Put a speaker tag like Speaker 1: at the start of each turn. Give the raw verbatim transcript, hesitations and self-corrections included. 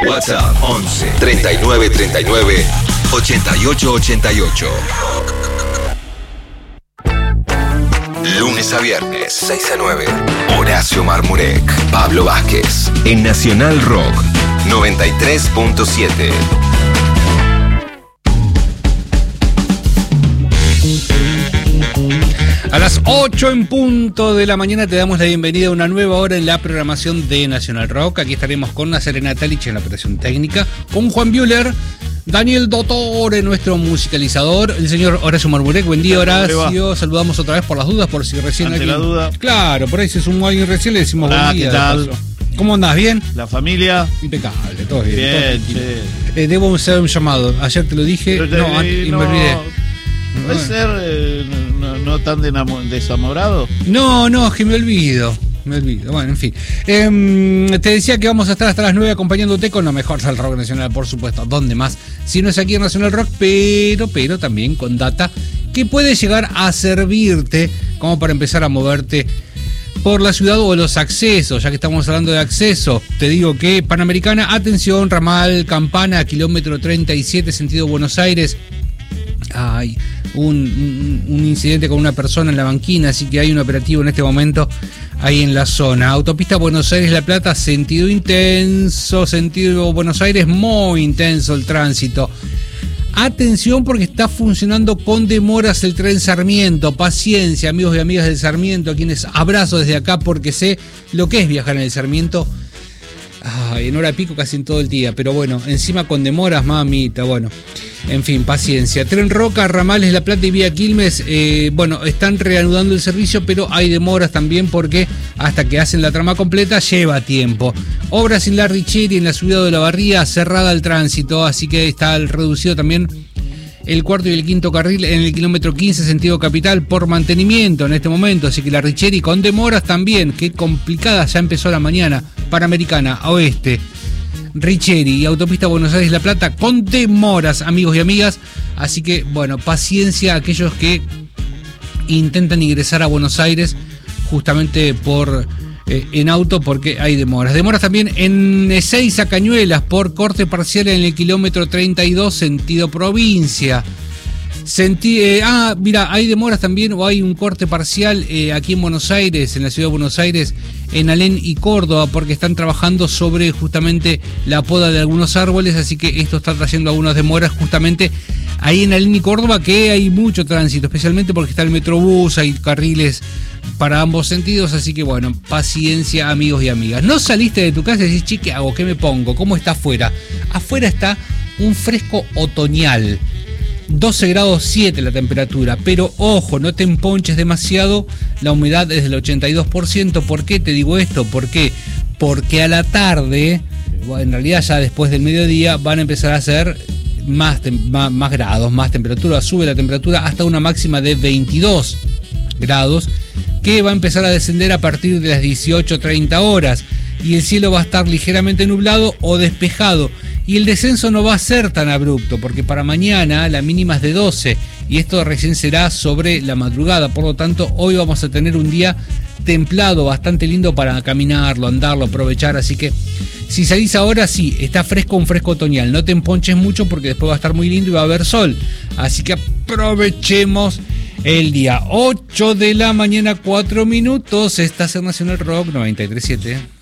Speaker 1: WhatsApp once treinta y nueve treinta y nueve ochenta y ocho ochenta y ocho. Lunes a viernes, seis a nueve. Horacio Marmurek, Pablo Vázquez. En Nacional Rock, noventa y tres punto siete.
Speaker 2: A las ocho en punto de la mañana te damos la bienvenida a una nueva hora en la programación de Nacional Rock. Aquí estaremos con Serena Talich en la operación técnica, con Juan Buehler, Daniel Dottore, nuestro musicalizador, el señor Horacio Marmurek. Buen día, Horacio. Saludamos otra vez por las dudas, por si recién
Speaker 3: Ante
Speaker 2: alguien...
Speaker 3: la duda.
Speaker 2: Claro, por ahí se sumó alguien recién, le decimos
Speaker 3: Hola,
Speaker 2: buen día.
Speaker 3: ¿qué tal?
Speaker 2: ¿Cómo andás? ¿Bien?
Speaker 3: La familia.
Speaker 2: Impecable, todo bien.
Speaker 3: Bien,
Speaker 2: todo
Speaker 3: che.
Speaker 2: eh, Debo hacer un llamado. Ayer te lo dije,
Speaker 3: Pero te-
Speaker 2: no, antes, y
Speaker 3: no,
Speaker 2: me olvidé.
Speaker 3: ¿Puede ser eh, no, no tan denamo- desamorado?
Speaker 2: No, no, es que me olvido. Me olvido. Bueno, en fin. Eh, te decía que vamos a estar hasta las nueve acompañándote con lo mejor del rock nacional, por supuesto. ¿Dónde más? Si no es aquí en Nacional Rock, pero, pero también con data que puede llegar a servirte como para empezar a moverte por la ciudad o los accesos. Ya que estamos hablando de acceso, te digo que Panamericana, atención, ramal Campana, kilómetro treinta y siete, sentido Buenos Aires. Hay un, un, un incidente con una persona en la banquina, así que hay un operativo en este momento ahí en la zona. Autopista Buenos Aires-La Plata, sentido intenso, sentido Buenos Aires, muy intenso el tránsito. Atención porque está funcionando con demoras el tren Sarmiento. Paciencia, amigos y amigas del Sarmiento, a quienes abrazo desde acá porque sé lo que es viajar en el Sarmiento. Ay, en hora pico casi en todo el día, pero bueno, encima con demoras, mamita, bueno, en fin, paciencia. Tren Roca, ramales La Plata y Vía Quilmes, eh, bueno, están reanudando el servicio, pero hay demoras también porque hasta que hacen la trama completa lleva tiempo. Obras en la Richeri, en la subida de la Barría, cerrada el tránsito, así que está reducido también el cuarto y el quinto carril en el kilómetro quince, sentido capital, por mantenimiento en este momento. Así que la Richeri con demoras también. Qué complicada, ya empezó la mañana. Panamericana, a oeste, Richeri y autopista Buenos Aires-La Plata con demoras, amigos y amigas. Así que, bueno, paciencia a aquellos que intentan ingresar a Buenos Aires justamente por... Eh, en auto porque hay demoras. Demoras también en Ezeiza Cañuelas por corte parcial en el kilómetro treinta y dos, sentido provincia. Senti eh, ah, mira, hay demoras también o hay un corte parcial eh, aquí en Buenos Aires, en la ciudad de Buenos Aires, en Alén y Córdoba, porque están trabajando sobre justamente la poda de algunos árboles, así que esto está trayendo algunas demoras justamente ahí en Alén y Córdoba, que hay mucho tránsito, especialmente porque está el Metrobús, hay carriles para ambos sentidos, así que bueno, paciencia, amigos y amigas. No saliste de tu casa y decís, che, ¿qué hago? ¿Qué me pongo? ¿Cómo está afuera? Afuera está un fresco otoñal, doce grados siete la temperatura, pero ojo, no te emponches demasiado, la humedad es del ochenta y dos por ciento. ¿Por qué te digo esto? ¿Por qué? Porque a la tarde, bueno, en realidad ya después del mediodía, van a empezar a hacer más, más, más grados, más temperatura, sube la temperatura hasta una máxima de veintidós grados, que va a empezar a descender a partir de las dieciocho treinta horas, y el cielo va a estar ligeramente nublado o despejado, y el descenso no va a ser tan abrupto, porque para mañana la mínima es de doce, y esto recién será sobre la madrugada. Por lo tanto, hoy vamos a tener un día templado, bastante lindo para caminarlo, andarlo, aprovechar, así que si salís ahora, sí, está fresco, un fresco otoñal, no te emponches mucho porque después va a estar muy lindo y va a haber sol, así que aprovechemos el día. Ocho de la mañana, cuatro minutos, estás en Nacional Rock noventa y tres punto siete.